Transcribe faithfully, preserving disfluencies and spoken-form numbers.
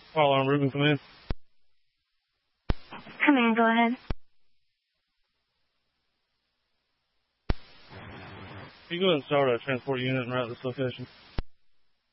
Fire alarm, Ruben, come in. Come in, go ahead. Can you go ahead and start a transport unit and route this location?